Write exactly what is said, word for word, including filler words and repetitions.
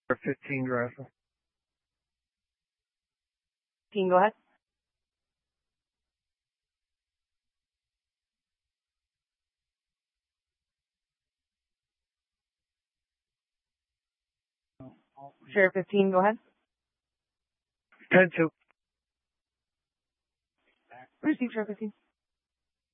fifteen, Grayson. fifteen, go ahead. Sheriff fifteen, go ahead. ten two. Receive, Sheriff fifteen.